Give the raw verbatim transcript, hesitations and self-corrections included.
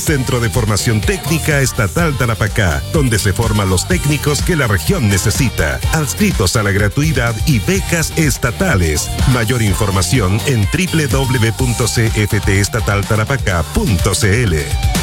Centro de Formación Técnica Estatal Tarapacá, donde se forman los técnicos que la región necesita. Adscritos a la gratuidad y becas estatales. Mayor información en doble u doble u doble u punto c f t estatal tarapacá punto c l.